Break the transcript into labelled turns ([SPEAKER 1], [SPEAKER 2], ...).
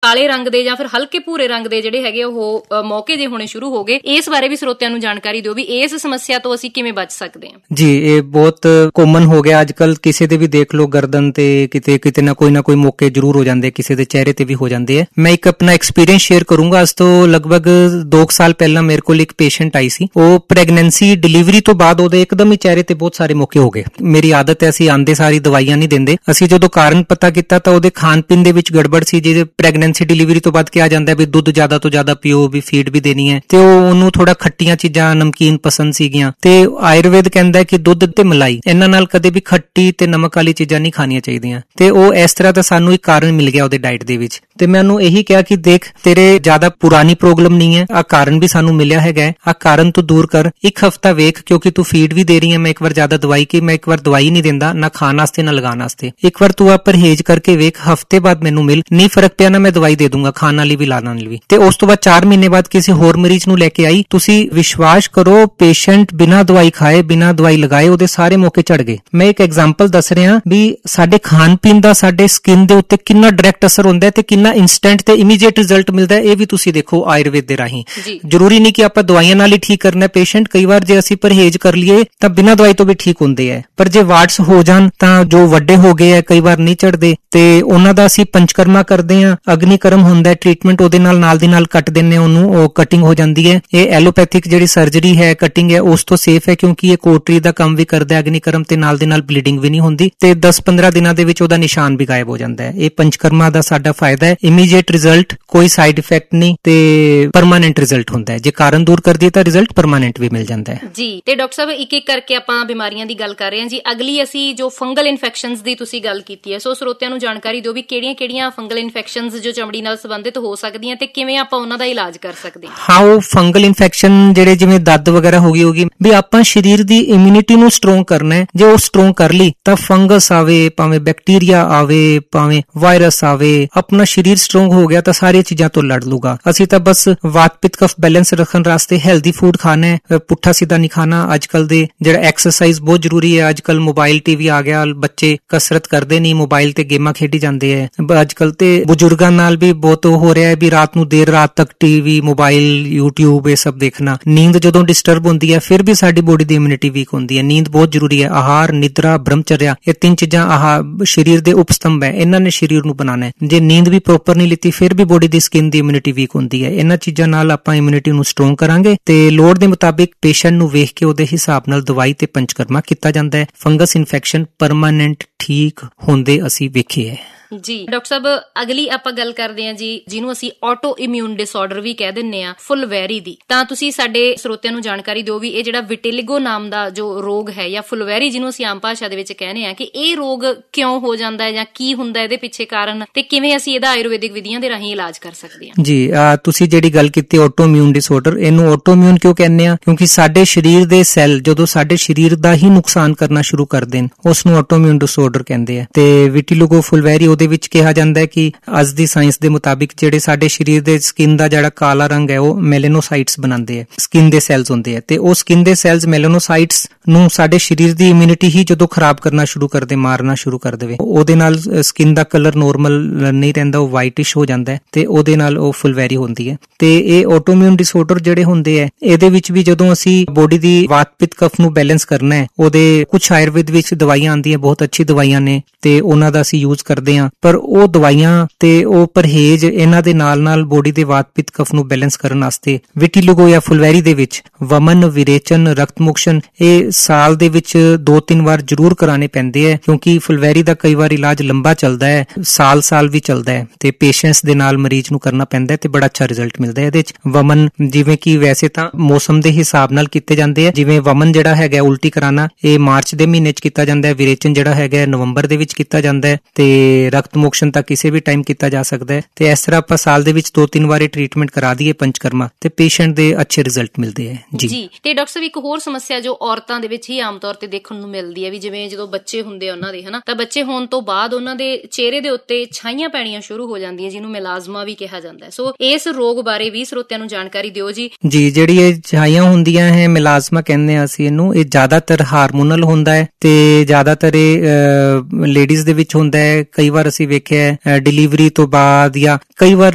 [SPEAKER 1] ਕਾਲੇ ਰੰਗ ਦੇ ਜਾਂ ਫਿਰ ਹਲਕੇ ਭੂਰੇ ਰੰਗ ਦੇ ਜਿਹੜੇ ਹੈਗੇ ਉਹ ਮੌਕੇ ਜੇ ਹੋਣੇ ਸ਼ੁਰੂ ਹੋ ਗਏ, ਇਸ ਬਾਰੇ ਵੀ ਸਰੋਤਿਆਂ ਨੂੰ ਜਾਣਕਾਰੀ ਦਿਓ ਵੀ ਇਸ ਸਮੱਸਿਆ ਤੋਂ ਅਸੀਂ ਕਿਵੇਂ ਬਚ ਸਕਦੇ ਹਾਂ।
[SPEAKER 2] ਜੀ, ਇਹ ਬਹੁਤ ਕਾਮਨ ਹੋ ਗਿਆ ਅੱਜ ਕੱਲ। ਕਿਸੇ ਦੇ ਵੀ ਦੇਖ ਲਓ ਗਰਦਨ ਤੇ ਕਿਤੇ ਨਾ ਕੋਈ ਮੌਕੇ ਜ਼ਰੂਰ ਹੋ ਜਾਂਦੇ, ਕਿਸੇ ਦੇ ਚਿਹਰੇ ਤੇ ਵੀ ਹੋ ਜਾਂਦੇ ਆ। ਮੈਂ ਇੱਕ ਆਪਣਾ ਐਕਸਪੀਰੀਅੰਸ ਸ਼ੇਅਰ ਕਰੂੰਗਾ। ਅੱਜ ਤੋਂ ਲਗਭਗ 2 ਸਾਲ ਪਹਿਲਾਂ ਮੇਰੇ ਕੋਲ ਇੱਕ ਪੇਸ਼ੈਂਟ ਆਈ ਸੀ। ਉਹ ਪ੍ਰੈਗਨੈਂਸੀ ਡਿਲੀਵਰੀ ਤੋਂ ਬਾਅਦ ਉਹਦੇ ਇੱਕਦਮ ਹੀ ਚਿਹਰੇ ਤੇ ਬਹੁਤ ਸਾਰੇ ਮੌਕੇ ਹੋ ਗਏ। ਮੇਰੀ ਆਦਤ ਹੈ, ਅਸੀਂ ਆਂਦੇ ਸਾਰੀ ਦਵਾਈਆਂ ਨਹੀਂ ਦਿੰਦੇ। ਅਸੀਂ ਜਦੋਂ ਕਾਰਨ ਪਤਾ ਕੀਤਾ ਤਾਂ ਉਹਦੇ ਖਾਣ ਪੀਣ ਦੇ ਵਿੱਚ ਗੜਬੜ ਸੀ। ਜਿਹਦੇ ਪ੍ਰੈਗਨੈਂਸੀ ਡਿਲੀਵਰੀ ਤੋਂ ਬਾਅਦ ਕਿਹਾ ਜਾਂਦਾ ਵੀ ਦੁੱਧ ਜ਼ਿਆਦਾ ਤੋਂ ਜ਼ਿਆਦਾ ਪੀਓ, ਵੀ ਫੀਡ ਵੀ ਦੇਣੀ ਹੈ, ਤੇ ਉਹਨੂੰ ਥੋੜਾ ਖੱਟੀਆਂ ਚੀਜ਼ਾਂ, ਨਮਕੀਨ ਪਸੰਦ ਸੀਗੀਆਂ। ਤੇ ਆਯੁਰਵੇਦ ਕਹਿੰਦਾ ਕਿ ਦੁੱਧ ਤੇ ਮਲਾਈ, ਇਹਨਾਂ ਨਾਲ ਕਦੇ ਵੀ ਖੱਟੀ ਤੇ ਨਮਕ ਵਾਲੀ ਚੀਜ਼ਾਂ ਨਹੀਂ ਖਾਣੀਆਂ ਚਾਹੀਦੀਆਂ। ਤੇ ਉਹ ਇਸ ਤਰ੍ਹਾਂ ਦਾ ਸਾਨੂੰ ਇੱਕ ਕਾਰਨ ਮਿਲ ਗਿਆ ਉਹਦੇ ਡਾਈਟ ਦੇ ਵਿੱਚ। ਤੇ ਮੈਂ ਉਹਨੂੰ ਇਹੀ ਕਿਹਾ ਕਿ ਦੇਖ, ਤੇਰੇ ਜ਼ਿਆਦਾ ਪੁਰਾਣੀ ਪ੍ਰੋਬਲਮ ਨਹੀਂ ਹੈ, ਆ ਕਾਰਨ ਵੀ ਸਾਨੂੰ ਮਿਲਿਆ ਹੈਗਾ, ਆ ਕਾਰਨ ਤੂੰ ਦੂਰ ਕਰ। ਇੱਕ ਹਫਤਾ ਵੇਖ, ਕਿਉਂਕਿ ਤੂੰ ਫੀਡ ਵੀ ਦੇ ਰਹੀ ਹੈ। ਮੈਂ ਇੱਕ ਵਾਰ ਜ਼ਿਆਦਾ ਦਵਾਈ ਕੀ, ਮੈਂ ਇੱਕ ਵਾਰ ਦਵਾਈ ਨਹੀਂ ਦਿੰਦਾ ਨਾ ਖਾਣ ਵਾਸਤੇ ਨਾ ਲਗਾਉਣ ਵਾਸਤੇ। ਇੱਕ ਵਾਰ ਤੂੰ ਆ ਪਰਹੇਜ਼ ਕਰਕੇ ਵੇਖ, ਹਫਤੇ ਬਾਅਦ ਮੈਨੂੰ ਮਿਲ, ਨਹੀਂ ਫਰਕ ਪਿਆ ਨਾ ਮੈਂ ਦਵਾਈ ਦੇ ਦੂੰਗਾ, ਖਾਣ ਵਾਲੀ ਵੀ ਲਾਣ ਵਾਲੀ ਵੀ। ਤੇ ਉਸ ਤੋਂ ਬਾਅਦ 4 ਮਹੀਨੇ ਬਾਅਦ ਕਿਸੇ ਹੋਰ ਮਰੀਜ਼ ਨੂੰ ਲੈ ਕੇ ਆਈ। ਤੁਸੀਂ ਵਿਸ਼ਵਾਸ ਕਰੋ, ਪੇਸ਼ੈਂਟ ਬਿਨਾਂ ਦਵਾਈ ਖਾਏ, ਬਿਨਾਂ ਦਵਾਈ ਲਗਾਏ ਉਹਦੇ ਸਾਰੇ ਮੌਕੇ ਝੜ ਗਏ। ਮੈਂ ਇੱਕ ਐਗਜ਼ਾਮਪਲ ਦੱਸ ਰਿਹਾ ਵੀ ਸਾਡੇ ਖਾਣ ਪੀਣ ਦਾ ਸਾਡੇ ਸਕਿਨ ਦੇ ਉੱਤੇ ਕਿੰਨਾ ਡਾਇਰੈਕਟ ਅਸਰ ਹੁੰਦਾ ਹੈ ਤੇ ਕਿੰਨਾ ਇਨਸਟੈਂਟ ਤੇ ਇਮੀਡੀਏਟ ਰਿਜ਼ਲਟ ਮਿਲਦਾ ਹੈ। ਇਹ ਵੀ ਤੁਸੀਂ ਦੇਖੋ ਆਯੁਰਵੇਦ ਦੇ ਰਾਹੀਂ। ਜ਼ਰੂਰੀ ਨਹੀਂ ਕਿ ਆਪਾਂ ਦਵਾਈਆਂ ਨਾਲ ਹੀ ਠੀਕ ਕਰਨਾ ਪੇਸ਼ੈਂਟ। ਕਈ ਵਾਰ ਜੇ ਅਸੀਂ ਪਰਹੇਜ਼ ਕਰ ਲਈਏ ਤਾਂ ਬਿਨਾਂ ਦਵਾਈ ਤੋਂ ਵੀ ਠੀਕ ਹੁੰਦੇ ਆ। ਪਰ ਜੇ ਵਾਰਡਸ ਹੋ ਜਾਣ ਤਾਂ ਜੋ ਵੱਡੇ ਹੋ ਗਏ ਆ, ਕਈ ਵਾਰ ਨਹੀਂ ਝੜਦੇ, ਤੇ ਉਹਨਾਂ ਦਾ ਅਸੀਂ ਪੰਚਕਰਮਾ ਕਰਦੇ ਆ, ਅਗਨੀਕਰਮ ਹੁੰਦਾ ਟ੍ਰੀਟਮੈਂਟ, ਉਹਦੇ ਨਾਲ ਦੀ ਨਾਲ ਕੱਟ ਦਿੰਨੇ ਉਹਨੂੰ, ਉਹ ਕਟਿੰਗ ਹੋ ਜਾਂਦੀ ਹੈ। ਇਹ ਐਲੋਪੈਥਿਕ ਜਿਹੜੀ ਸਰਜਰੀ ਹੈ, ਕਟਿੰਗ ਹੈ, ਉਸ ਤੋਂ ਸੇਫ ਹੈ ਕਿਉਂਕਿ ਇਹ ਕੋਟਰੀ ਦਾ ਕੰਮ ਵੀ ਕਰਦਾ ਅਗਨੀਕਰਮ, ਤੇ ਨਾਲ ਦੀ ਨਾਲ ਬਲੀਡਿੰਗ ਵੀ ਨਹੀਂ ਹੁੰਦੀ, ਤੇ 10-15 ਦਿਨਾਂ ਦੇ ਵਿੱਚ ਉਹਦਾ ਨਿਸ਼ਾਨ ਵੀ ਗਾਇਬ ਹੋ ਜਾਂਦਾ ਹੈ। ਇਹ ਪੰਚਕਰਮਾ ਦਾ ਸਾਡਾ ਫਾਇਦਾ ਹੈ, ਇਮੀਡੀਏਟ ਰਿਜ਼ਲਟ, ਕੋਈ ਸਾਈਡ ਇਫੈਕਟ ਨਹੀਂ, ਤੇ ਪਰਮਾਨੈਂਟ ਰਿਜ਼ਲਟ ਹੁੰਦਾ ਹੈ। ਜੇ ਕਾਰਨ ਦੂਰ ਕਰ ਦਈਏ ਤਾਂ ਰਿਜ਼ਲਟ ਪਰਮਾਨੈਂਟ ਵੀ ਮਿਲ ਜਾਂਦਾ ਹੈ।
[SPEAKER 1] ਜੀ, ਤੇ ਡਾਕਟਰ ਸਾਹਿਬ ਇੱਕ ਇੱਕ ਕਰਕੇ ਆਪਾਂ ਬਿਮਾਰੀਆਂ ਦੀ ਗੱਲ ਕਰ ਰਹੇ ਹਾਂ ਜੀ। ਅਗਲੀ ਅਸੀਂ ਜੋ ਫੰਗਲ ਇਨਫੈਕਸ਼ਨਸ ਦੀ ਤੁਸੀਂ ਗੱਲ ਕੀਤੀ ਹੈ, ਸੋ ਸਰੋਤਿਆਂ ਨੂੰ ਜਾਣਕਾਰੀ ਦਿਓ ਵੀ ਕਿਹੜੀਆਂ-ਕਿਹੜੀਆਂ ਫੰਗਲ ਇਨਫੈਕਸ਼ਨਸ ਜੋ ਚਮੜੀ ਨਾਲ ਸੰਬੰਧਿਤ ਹੋ ਸਕਦੀਆਂ ਤੇ ਕਿਵੇਂ ਆਪਾਂ ਉਹਨਾਂ ਦਾ ਇਲਾਜ ਕਰ ਸਕਦੇ ਹਾਂ।
[SPEAKER 2] ਹਾਂ, ਉਹ ਫੰਗਲ ਇਨਫੈਕਸ਼ਨ ਜਿਹੜੇ ਜਿਵੇਂ ਦੱਦ ਵਗੈਰਾ ਹੋਗੀ ਵੀ ਆਪਾਂ ਸਰੀਰ ਦੀ ਇਮਿਊਨਿਟੀ ਨੂੰ ਸਟਰੋਂਗ ਕਰਨਾ ਹੈ। ਜੇ ਉਹ ਸਟਰੋਂਗ ਕਰ ਲਈ ਤਾਂ ਫੰਗਸ ਆਵੇ, ਭਾਵੇਂ ਬੈਕਟੀਰੀਆ ਆਵੇ, ਭਾਵੇਂ ਵਾਇਰਸ ਆਵੇ, ਆਪਣਾ ਸਰੀਰ ਸਟਰੋਂਗ ਹੋ ਗਿਆ ਤਾਂ ਸਾਰੀਆਂ ਚੀਜ਼ਾਂ ਤੋਂ ਲੜ ਲੂਗਾ। ਅਸੀਂ ਤਾਂ ਬਸ ਵਾਤ ਪਿੱਤ ਕਫ ਬੈਲੈਂਸ ਰੱਖਣ ਵਾਸਤੇ ਹੈਲਦੀ ਫੂਡ ਖਾਣਾ ਹੈ, ਪੁੱਠਾ ਸਿੱਧਾ ਨਹੀਂ ਖਾਣਾ। ਅੱਜ ਕੱਲ ਦੇ ਜਿਹੜਾ ਐਕਸਰਸਾਈਜ਼ ਬਹੁਤ ਜ਼ਰੂਰੀ ਹੈ। ਅੱਜ ਕੱਲ ਮੋਬਾਈਲ ਟੀਵੀ ਆ ਗਿਆ, ਬੱਚੇ ਕਸਰਤ ਕਰਦੇ ਨਹੀਂ, ਮੋਬਾਈਲ ਤੇ ਗੇਮਾਂ ਖੇਡੀ ਜਾਂਦੇ ਹੈ। ਅੱਜ ਕੱਲ ਤੇ ਬਜ਼ੁਰਗਾਂ ਨਾਲ ਵੀ ਬਹੁਤ ਹੋ ਰਿਹਾ ਹੈ ਵੀ ਰਾਤ ਨੂੰ ਦੇਰ ਰਾਤ ਤੱਕ ਟੀਵੀ, ਮੋਬਾਈਲ, YouTube ਇਹ ਸਭ ਦੇਖਣਾ। ਨੀਂਦ ਜਦੋਂ ਡਿਸਟਰਬ ਹੁੰਦੀ ਹੈ ਫਿਰ ਵੀ ਸਾਡੀ ਬੋਡੀ ਦੀ ਇਮਿਊਨਿਟੀ ਵੀਕ ਹੁੰਦੀ ਹੈ। ਨੀਂਦ ਬਹੁਤ ਜ਼ਰੂਰੀ ਹੈ। ਆਹਾਰ, ਨਿਦਰਾ, ਬ੍ਰਹਮਚਰਿਆ, ਇਹ 3 ਚੀਜ਼ਾਂ ਸਰੀਰ ਦੇ ਉਪਸਤੰਭ ਹੈ। ਇਹਨਾਂ ਨੇ ਸਰੀਰ ਨੂੰ ਬਣਾਉਣਾ ਹੈ। ਜੇ ਨੀਂਦ ਵੀ ਪ੍ਰੋਪਰ ਨਹੀਂ ਲਿੱਤੀ ਫਿਰ ਵੀ ਬੋਡੀ ਦੀ ਸਕਿਨ ਦੀ ਇਮਿਊਨਿਟੀ ਵੀਕ ਹੁੰਦੀ ਹੈ। ਇਹਨਾਂ ਚੀਜ਼ਾਂ ਨਾਲ ਆਪਾਂ ਇਮਿਊਨਿਟੀ ਨੂੰ ਸਟਰੋਂਗ ਕਰਾਂਗੇ ਤੇ ਲੋੜ ਦੇ ਮੁਤਾਬਿਕ ਪੇਸ਼ੈਂਟ ਨੂੰ ਵੇਖ ਕੇ ਉਹਦੇ ਹਿਸਾਬ ਨਾਲ ਦਵਾਈ ਤੇ ਪੰਚਕਰਮਾ ਕੀਤਾ ਜਾਂਦਾ ਹੈ। ਫੰਗਸ ਇਨਫੈਕਸ਼ਨ ਪਰਮਾਨੈਂਟ ਠੀਕ ਹੁੰਦੇ ਅਸੀਂ ਵੇਖੇ ਹੈ।
[SPEAKER 1] ਜੀ ਡਾਕਟਰ ਸਾਹਿਬ, ਅਗਲੀ ਆਪਾਂ ਗੱਲ ਕਰਦੇ ਹਾਂ ਜੀ, ਜਿਹਨੂੰ ਅਸੀਂ ਆਟੋ ਇਮਿਊਨ ਡਿਸਆਰਡਰ ਵੀ ਕਹਿ ਦਿੰਨੇ ਆ, ਫੁਲਵੈਰੀ ਦੀ। ਤਾਂ ਤੁਸੀਂ ਸਾਡੇ ਸਰੋਤਿਆਂ ਨੂੰ ਜਾਣਕਾਰੀ ਦਿਓ ਵੀ ਇਹ ਜਿਹੜਾ ਵਿਟਿਲਿਗੋ ਨਾਮ ਦਾ ਜੋ ਰੋਗ ਹੈ ਜਾਂ ਫੁਲਵੈਰੀ ਜਿਹਨੂੰ ਅਸੀਂ ਆਮ ਭਾਸ਼ਾ ਦੇ ਵਿੱਚ ਕਹਿੰਦੇ ਆ, ਕਿ ਇਹ ਰੋਗ ਕਿਉਂ ਹੋ ਜਾਂਦਾ ਹੈ ਜਾਂ ਕੀ ਹੁੰਦਾ ਇਹਦੇ ਪਿੱਛੇ ਕਾਰਨ, ਤੇ ਕਿਵੇਂ ਅਸੀਂ ਇਹਦਾ ਆਯੁਰਵੈਦਿਕ ਵਿਧੀਆਂ ਦੇ ਰਾਹੀਂ ਇਲਾਜ ਕਰ ਸਕਦੇ ਹਾਂ।
[SPEAKER 2] ਜੀ, ਤੁਸੀਂ ਜਿਹੜੀ ਗੱਲ ਕੀਤੀ ਆਟੋ ਇਮਿਊਨ ਡਿਸਆਰਡਰ, ਇਹਨੂੰ ਆਟੋ ਇਮਿਊਨ ਕਿਉਂ ਕਹਿੰਦੇ ਆ? ਕਿਉਂਕਿ ਸਾਡੇ ਸਰੀਰ ਦੇ ਸੈੱਲ ਜਦੋਂ ਸਾਡੇ ਸਰੀਰ ਦਾ ਹੀ ਨੁਕਸਾਨ ਕਰਨਾ ਸ਼ੁਰੂ ਕਰਦੇ ਨੇ, ਉਸ ਨੂੰ ਆਟੋ ਇਮਿਊਨ ਡਿਸਆਰਡਰ ਕਹਿੰਦੇ ਆ। ਤੇ ਵਿਟਿਲਿਗੋ ਫੁਲਵੈਰੀ ਉਹਦੇ ਵਿੱਚ ਕਿਹਾ ਜਾਂਦਾ ਹੈ ਕਿ ਅੱਜ ਦੀ ਸਾਇੰਸ ਦੇ ਮੁਤਾਬਿਕ ਜਿਹੜੇ ਸਾਡੇ ਸਰੀਰ ਦੇ ਸਕਿਨ ਦਾ ਜਿਹੜਾ ਕਾਲਾ ਰੰਗ ਹੈ ਉਹ ਮੈਲੇਨੋਸਾਈਟਸ ਬਣਾਉਂਦੇ ਆ, ਸਕਿਨ ਦੇ ਸੈਲਸ ਹੁੰਦੇ ਆ। ਤੇ ਉਹ ਸਕਿਨ ਦੇ ਸੈਲਸ ਮੈਲੇਨੋਸਾਈਟਸ ਨੂੰ ਸਾਡੇ ਸਰੀਰ ਦੀ ਇਮਿਊਨਿਟੀ ਹੀ ਜਦੋਂ ਖਰਾਬ ਕਰਨਾ ਸ਼ੁਰੂ ਕਰਦੇ, ਮਾਰਨਾ ਸ਼ੁਰੂ ਕਰ ਦੇਵੇ, ਉਹਦੇ ਨਾਲ ਸਕਿਨ ਦਾ ਕਲਰ ਨੋਰਮਲ ਨਹੀਂ ਰਹਿੰਦਾ, ਉਹ ਵਾਈਟਿਸ਼ ਹੋ ਜਾਂਦਾ ਹੈ ਤੇ ਉਹਦੇ ਨਾਲ ਉਹ ਫੁਲਵੈਰੀ ਹੁੰਦੀ ਹੈ। ਤੇ ਇਹ ਆਟੋ ਇਮਿਊਨ ਡਿਸਆਰਡਰ ਜਿਹੜੇ ਹੁੰਦੇ ਆ, ਇਹਦੇ ਵਿੱਚ ਵੀ ਜਦੋਂ ਅਸੀਂ ਬੋਡੀ ਦੀ ਵਾਤ ਪਿੱਤ ਕਫ ਨੂੰ ਬੈਲੈਂਸ ਕਰਨਾ ਹੈ, ਉਹਦੇ ਕੁਝ ਆਯੁਰਵੇਦ ਵਿੱਚ ਦਵਾਈਆਂ ਆਉਂਦੀਆਂ, ਬਹੁਤ ਅੱਛੀ ਦਵਾਈਆਂ ਨੇ ਤੇ ਉਹਨਾਂ ਦਾ ਅਸੀਂ ਯੂਜ਼ ਕਰਦੇ ਹਾਂ। ਪਰ ਉਹ ਦਵਾਈਆਂ ਤੇ ਉਹ ਪਰਹੇਜ਼, ਇਹਨਾਂ ਦੇ ਨਾਲ ਬੋਡੀ ਦੇ ਵਾਤ ਪਿੱਤ ਕਫ ਨੂੰ ਬੈਲੈਂਸ ਕਰਨ ਵਾਸਤੇ ਵਿਟਿਲਿਗੋ ਜਾਂ ਫੁਲਵੈਰੀ ਦੇ ਵਿੱਚ ਵਮਨ, ਵਿਰੇਚਨ, ਰਕਤ ਮੁਕਸ਼ਨ ਇਹ ਸਾਲ ਦੇ ਵਿੱਚ 2-3 ਵਾਰ ਜ਼ਰੂਰ ਕਰਾਣੇ ਪੈਂਦੇ ਹੈ। ਕਿਉਂਕਿ ਫੁਲਵੈਰੀ ਦਾ ਕਈ ਵਾਰ ਇਲਾਜ ਲੰਬਾ ਚੱਲਦਾ ਹੈ, ਸਾਲ ਵੀ ਚੱਲਦਾ ਹੈ ਤੇ ਪੇਸ਼ੈਂਸ ਦੇ ਨਾਲ ਮਰੀਜ਼ ਨੂੰ ਕਰਨਾ ਪੈਂਦਾ ਹੈ ਤੇ ਬੜਾ ਅੱਛਾ ਰਿਜ਼ਲਟ ਮਿਲਦਾ ਹੈ ਇਹਦੇ ਵਿੱਚ। ਵਮਨ ਜਿਵੇਂ ਕਿ ਵੈਸੇ ਤਾਂ ਮੌਸਮ ਦੇ ਹਿਸਾਬ ਨਾਲ ਕੀਤੇ ਜਾਂਦੇ ਆ, ਜਿਵੇਂ ਵਮਨ ਜਿਹੜਾ ਹੈਗਾ ਉਲਟੀ ਕਰਾਣਾ ਇਹ ਮਾਰਚ ਦੇ ਮਹੀਨੇ 'ਚ ਕੀਤਾ ਜਾਂਦਾ ਹੈ, ਵਿਰੇਚਨ ਜਿਹੜਾ ਹੈਗਾ ਨਵੰਬਰ ਦੇ ਵਿੱਚ ਕੀਤਾ ਜਾਂਦਾ ਹੈ ਤੇ ਰਕਤ ਮੁਕਸ਼ਨ ਤਾਂ ਕਿਸੇ ਵੀ ਟਾਈਮ ਕੀਤਾ ਜਾ ਸਕਦਾ ਹੈ। ਤੇ ਇਸ ਤਰ੍ਹਾਂ ਆਪਾਂ ਸਾਲ ਦੇ ਵਿੱਚ 2-3 ਵਾਰੀ ਟ੍ਰੀਟਮੈਂਟ ਕਰਾ ਦਈਏ ਪੰਚਕਰਮਾ ਤੇ ਪੇਸ਼ੈਂਟ ਦੇ ਅੱਛੇ ਰਿਜ਼ਲਟ ਮਿਲਦੇ ਹੈ। ਜੀ
[SPEAKER 1] ਤੇ ਡਾਕਟਰ ਸਾਹਿਬ, ਇੱਕ ਹੋਰ ਸਮੱਸਿਆ ਜੋ ਔਰਤਾਂ ਦੇ ਵਿੱਚ ਹੀ ਆਮ ਤੌਰ ਤੇ ਦੇਖਣ ਨੂੰ ਮਿਲਦੀ ਹੈ ਵੀ ਜਿਵੇਂ ਜਦੋਂ ਬੱਚੇ ਹੁੰਦੇ ਆ ਉਹਨਾਂ ਦੇ, ਹਨਾ, ਤਾਂ ਬੱਚੇ ਹੋਣ ਤੋਂ ਬਾਅਦ ਉਹਨਾਂ ਦੇ ਚਿਹਰੇ ਦੇ ਉੱਤੇ ਛਾਈਆਂ ਪੈਣੀਆਂ ਸ਼ੁਰੂ ਹੋ ਜਾਂਦੀਆਂ, ਜਿਹਨੂੰ ਮੈਲਾਜ਼ਮਾ ਵੀ ਕਿਹਾ ਜਾਂਦਾ ਹੈ। ਸੋ ਇਸ ਰੋਗ ਬਾਰੇ ਵੀ ਸਰੋਤਿਆਂ ਨੂੰ ਜਾਣਕਾਰੀ ਦਿਓ ਜੀ।
[SPEAKER 2] ਜਿਹੜੀ ਇਹ ਛਾਈਆਂ ਹੁੰਦੀਆਂ ਹੈ, ਮੈਲਾਜ਼ਮਾ ਕਹਿੰਦੇ ਆ ਅਸੀਂ ਇਹਨੂੰ, ਇਹ ਜ਼ਿਆਦਾਤਰ ਹਾਰਮੋਨਲ ਹੁੰਦਾ ਹੈ ਤੇ ਜ਼ਿਆਦਾਤਰ ਇਹ ਲੇਡੀਜ਼ ਦੇ ਵਿੱਚ ਹੁੰਦਾ ਹੈ। ਕਈ ਵਾਰ ਅਸੀਂ ਵੇਖਿਆ ਡਿਲੀਵਰੀ ਤੋਂ ਬਾਅਦ ਜਾਂ ਕਈ ਵਾਰ